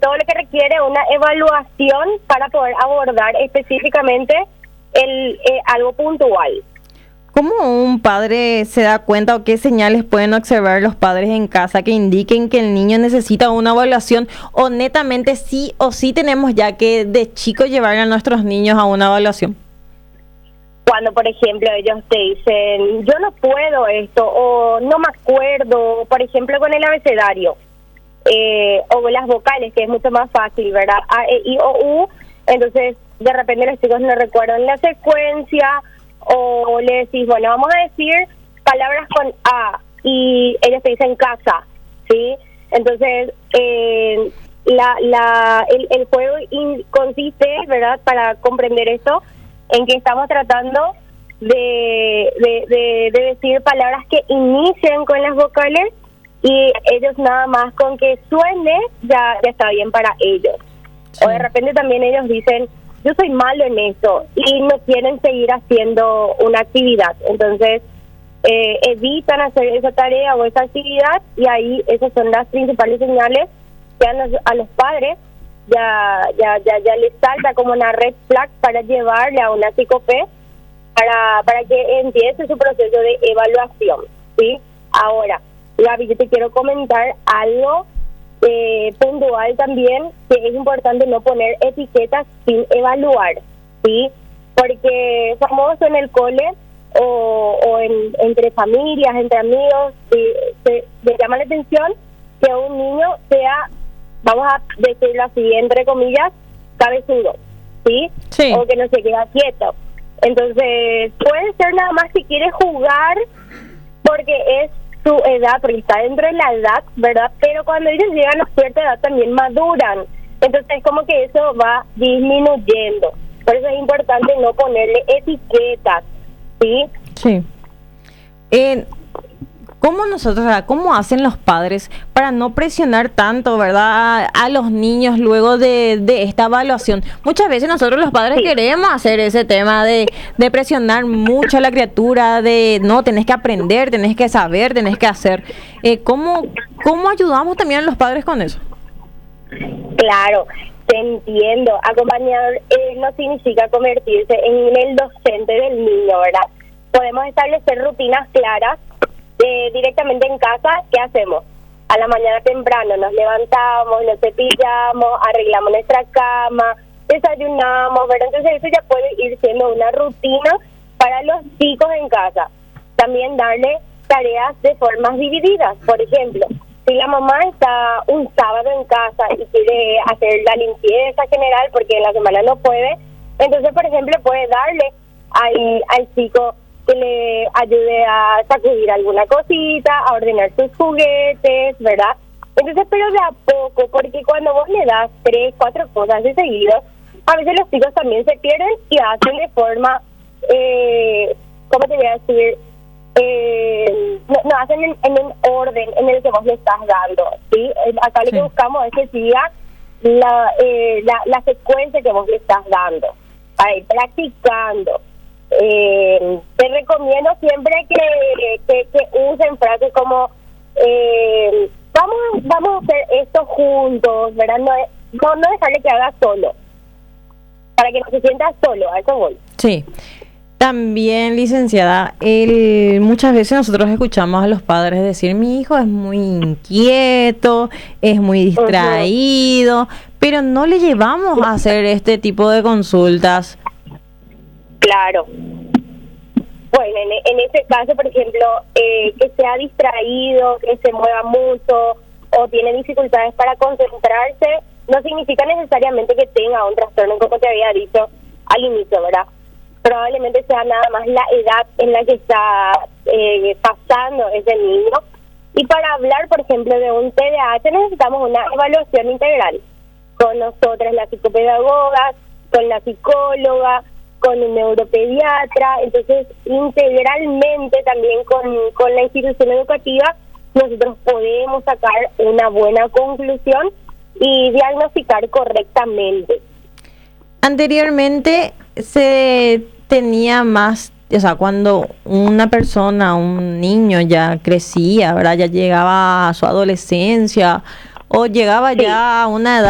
todo lo que requiere una evaluación para poder abordar específicamente algo puntual. ¿Cómo un padre se da cuenta o qué señales pueden observar los padres en casa que indiquen que el niño necesita una evaluación o netamente sí o sí tenemos ya que de chico llevar a nuestros niños a una evaluación? Cuando, por ejemplo, ellos te dicen, yo no puedo esto, o no me acuerdo, por ejemplo, con el abecedario, o las vocales, que es mucho más fácil, ¿verdad? A, E, I, O, U, entonces de repente los chicos no recuerdan la secuencia, o le decís, bueno, vamos a decir palabras con A, y ellos te dicen casa, ¿sí? Entonces, el juego consiste, ¿verdad?, para comprender esto, en que estamos tratando de decir palabras que inicien con las vocales y ellos nada más con que suene ya está bien para ellos. Sí. O de repente también ellos dicen, yo soy malo en esto y no quieren seguir haciendo una actividad. Entonces evitan hacer esa tarea o esa actividad y ahí esas son las principales señales que a los padres ya les salta como una red flag para llevarle a una psicopé para que empiece su proceso de evaluación, ¿sí? Ahora, Gaby, yo te quiero comentar algo puntual también, que es importante no poner etiquetas sin evaluar, ¿sí? Porque famoso en el cole o entre familias, entre amigos, se llama la atención que un niño sea, vamos a decirlo así, entre comillas, cabezudo, ¿sí? Sí. O que no se queda quieto. Entonces, puede ser nada más que quiere jugar porque es su edad, porque está dentro de la edad, ¿verdad? Pero cuando ellos llegan a cierta edad también maduran. Entonces, es como que eso va disminuyendo. Por eso es importante no ponerle etiquetas, ¿sí? Sí. ¿Cómo hacen los padres para no presionar tanto, verdad, a los niños luego de esta evaluación? Muchas veces nosotros los padres queremos hacer ese tema de presionar mucho a la criatura, de no, tenés que aprender, tenés que saber, tenés que hacer. ¿Cómo ayudamos también a los padres con eso? Claro, te entiendo. Acompañar no significa convertirse en el docente del niño, ¿verdad? Podemos establecer rutinas claras. Directamente en casa, ¿qué hacemos? A la mañana temprano nos levantamos, nos cepillamos, arreglamos nuestra cama, desayunamos, ¿verdad? Entonces eso ya puede ir siendo una rutina para los chicos en casa. También darle tareas de formas divididas. Por ejemplo, si la mamá está un sábado en casa y quiere hacer la limpieza general porque en la semana no puede, entonces, por ejemplo, puede darle al chico que le ayude a sacudir alguna cosita, a ordenar sus juguetes, ¿verdad? Entonces, pero de a poco, porque cuando vos le das 3, 4 cosas de seguido, a veces los chicos también se pierden y hacen de forma, ¿cómo te voy a decir? No hacen en un orden en el que vos le estás dando, ¿sí? Acá lo que buscamos es que siga la secuencia que vos le estás dando, para ir practicando. Te recomiendo siempre que usen frases como vamos a hacer esto juntos, ¿verdad? No dejarle que haga solo, para que no se sienta solo, a eso voy. Sí. También, licenciada, muchas veces nosotros escuchamos a los padres decir, mi hijo es muy inquieto, es muy distraído, pero no le llevamos a hacer este tipo de consultas. Claro. Bueno, en ese caso, por ejemplo, que sea distraído, que se mueva mucho o tiene dificultades para concentrarse, no significa necesariamente que tenga un trastorno, como te había dicho al inicio, ¿verdad? Probablemente sea nada más la edad en la que está pasando ese niño. Y para hablar, por ejemplo, de un TDAH necesitamos una evaluación integral con nosotras, las psicopedagogas, con la psicóloga, con un neuropediatra. Entonces, integralmente también con la institución educativa, nosotros podemos sacar una buena conclusión y diagnosticar correctamente. Anteriormente se tenía más, o sea, cuando una persona, un niño ya crecía, ¿verdad? Ya llegaba a su adolescencia o llegaba ya a una edad